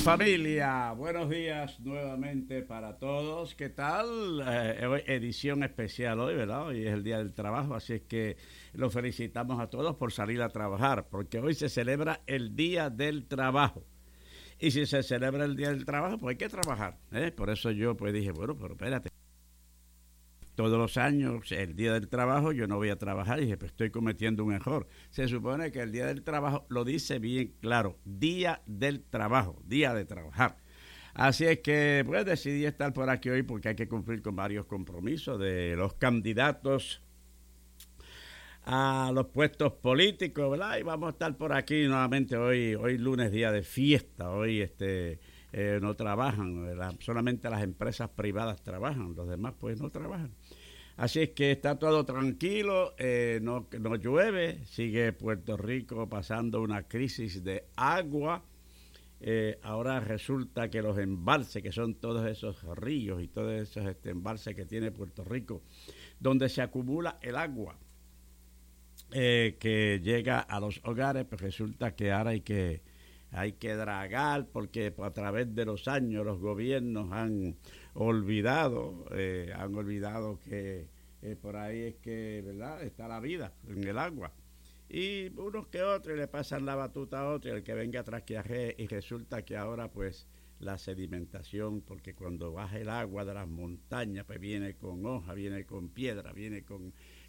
Familia, buenos días nuevamente para todos. ¿Qué tal? Hoy edición especial hoy, ¿verdad? Hoy es el Día del Trabajo, así es que los felicitamos a todos por salir a trabajar, porque hoy se celebra el Día del Trabajo. Y si se celebra el Día del Trabajo, pues hay que trabajar, ¿eh? Por eso yo pues dije, bueno, pero espérate. Todos los años, el Día del Trabajo, yo no voy a trabajar y dije, pues estoy cometiendo un error. Se supone que el Día del Trabajo lo dice bien claro, Día del Trabajo, Día de trabajar. Así es que pues decidí estar por aquí hoy porque hay que cumplir con varios compromisos de los candidatos a los puestos políticos, ¿verdad? Y vamos a estar por aquí nuevamente hoy lunes, día de fiesta, hoy no trabajan, ¿verdad? Solamente las empresas privadas trabajan, los demás pues no trabajan. Así es que está todo tranquilo, no llueve, sigue Puerto Rico pasando una crisis de agua. Ahora resulta que los embalses, que son todos esos ríos y todos esos embalses que tiene Puerto Rico, donde se acumula el agua que llega a los hogares, pues resulta que ahora hay que dragar porque a través de los años los gobiernos han olvidado que por ahí es que, ¿verdad?, está la vida en el agua. Y unos que otros le pasan la batuta a otro y el que venga atrás que arree, y resulta que ahora pues la sedimentación, porque cuando baja el agua de las montañas pues viene con hoja, viene con piedra, viene